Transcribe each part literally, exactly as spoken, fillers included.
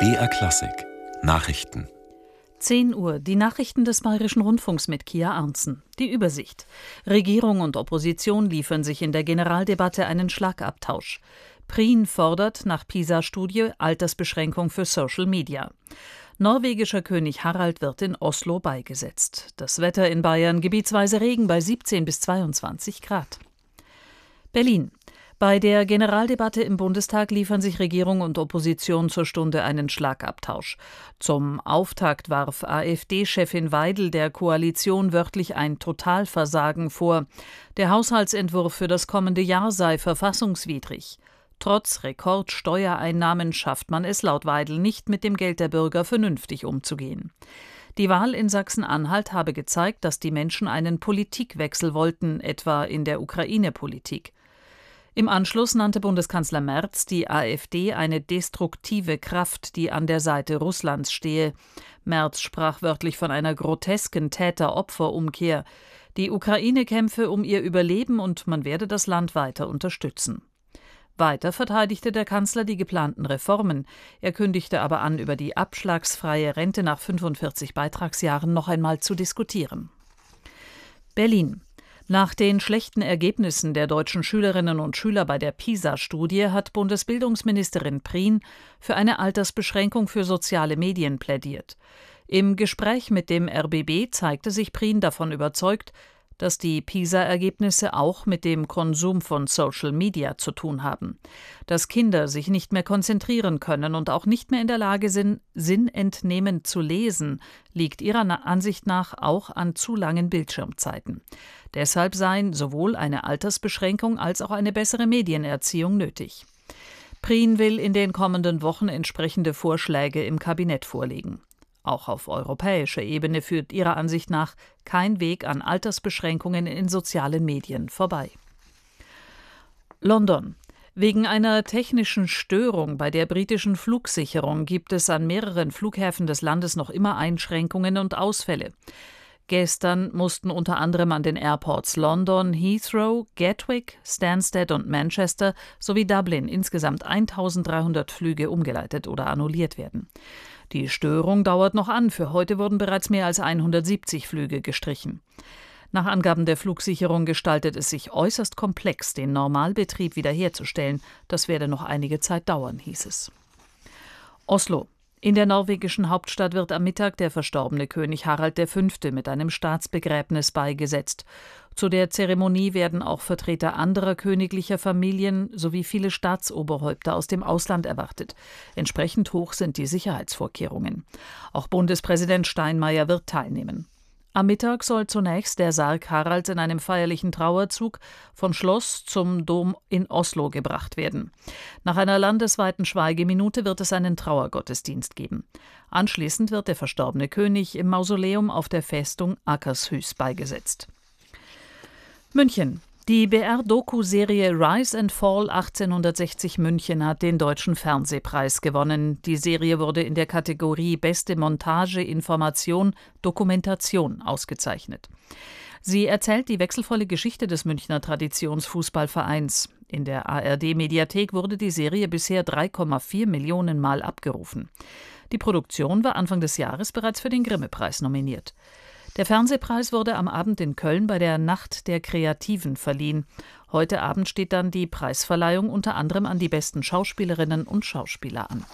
B R Klassik Nachrichten. zehn Uhr, die Nachrichten des Bayerischen Rundfunks mit Kia Arntzen. Die Übersicht. Regierung und Opposition liefern sich in der Generaldebatte einen Schlagabtausch. Prien fordert nach PISA-Studie Altersbeschränkung für Social Media. Norwegischer König Harald wird in Oslo beigesetzt. Das Wetter in Bayern: gebietsweise Regen bei siebzehn bis zweiundzwanzig Grad. Berlin. Bei der Generaldebatte im Bundestag liefern sich Regierung und Opposition zur Stunde einen Schlagabtausch. Zum Auftakt warf AfD-Chefin Weidel der Koalition wörtlich ein Totalversagen vor. Der Haushaltsentwurf für das kommende Jahr sei verfassungswidrig. Trotz Rekordsteuereinnahmen schafft man es laut Weidel nicht, mit dem Geld der Bürger vernünftig umzugehen. Die Wahl in Sachsen-Anhalt habe gezeigt, dass die Menschen einen Politikwechsel wollten, etwa in der Ukraine-Politik. Im Anschluss nannte Bundeskanzler Merz die AfD eine destruktive Kraft, die an der Seite Russlands stehe. Merz sprach wörtlich von einer grotesken Täter-Opfer-Umkehr. Die Ukraine kämpfe um ihr Überleben und man werde das Land weiter unterstützen. Weiter verteidigte der Kanzler die geplanten Reformen. Er kündigte aber an, über die abschlagsfreie Rente nach fünfundvierzig Beitragsjahren noch einmal zu diskutieren. Berlin. Nach den schlechten Ergebnissen der deutschen Schülerinnen und Schüler bei der PISA-Studie hat Bundesbildungsministerin Prien für eine Altersbeschränkung für soziale Medien plädiert. Im Gespräch mit dem R B B zeigte sich Prien davon überzeugt, dass die PISA-Ergebnisse auch mit dem Konsum von Social Media zu tun haben. Dass Kinder sich nicht mehr konzentrieren können und auch nicht mehr in der Lage sind, sinnentnehmend zu lesen, liegt ihrer Ansicht nach auch an zu langen Bildschirmzeiten. Deshalb seien sowohl eine Altersbeschränkung als auch eine bessere Medienerziehung nötig. Prien will in den kommenden Wochen entsprechende Vorschläge im Kabinett vorlegen. Auch auf europäischer Ebene führt ihrer Ansicht nach kein Weg an Altersbeschränkungen in sozialen Medien vorbei. London. Wegen einer technischen Störung bei der britischen Flugsicherung gibt es an mehreren Flughäfen des Landes noch immer Einschränkungen und Ausfälle. Gestern mussten unter anderem an den Airports London, Heathrow, Gatwick, Stansted und Manchester sowie Dublin insgesamt eintausenddreihundert Flüge umgeleitet oder annulliert werden. Die Störung dauert noch an. Für heute wurden bereits mehr als hundertsiebzig Flüge gestrichen. Nach Angaben der Flugsicherung gestaltet es sich äußerst komplex, den Normalbetrieb wiederherzustellen. Das werde noch einige Zeit dauern, hieß es. Oslo. In der norwegischen Hauptstadt wird am Mittag der verstorbene König Harald der Fünfte mit einem Staatsbegräbnis beigesetzt. Zu der Zeremonie werden auch Vertreter anderer königlicher Familien sowie viele Staatsoberhäupter aus dem Ausland erwartet. Entsprechend hoch sind die Sicherheitsvorkehrungen. Auch Bundespräsident Steinmeier wird teilnehmen. Am Mittag soll zunächst der Sarg Haralds in einem feierlichen Trauerzug von Schloss zum Dom in Oslo gebracht werden. Nach einer landesweiten Schweigeminute wird es einen Trauergottesdienst geben. Anschließend wird der verstorbene König im Mausoleum auf der Festung Akershus beigesetzt. München. Die B R-Doku-Serie Rise and Fall achtzehnhundertsechzig München hat den Deutschen Fernsehpreis gewonnen. Die Serie wurde in der Kategorie Beste Montage, Information, Dokumentation ausgezeichnet. Sie erzählt die wechselvolle Geschichte des Münchner Traditionsfußballvereins. In der A R D-Mediathek wurde die Serie bisher drei Komma vier Millionen Mal abgerufen. Die Produktion war Anfang des Jahres bereits für den Grimme-Preis nominiert. Der Fernsehpreis wurde am Abend in Köln bei der Nacht der Kreativen verliehen. Heute Abend steht dann die Preisverleihung unter anderem an die besten Schauspielerinnen und Schauspieler an.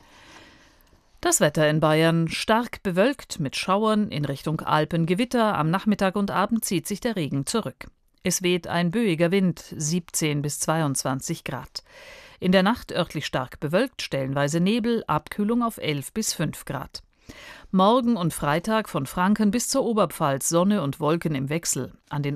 Das Wetter in Bayern: stark bewölkt mit Schauern, in Richtung Alpen Gewitter, am Nachmittag und Abend zieht sich der Regen zurück. Es weht ein böiger Wind, siebzehn bis zweiundzwanzig Grad. In der Nacht örtlich stark bewölkt, stellenweise Nebel, Abkühlung auf elf bis fünf Grad. Morgen und Freitag von Franken bis zur Oberpfalz Sonne und Wolken im Wechsel. An den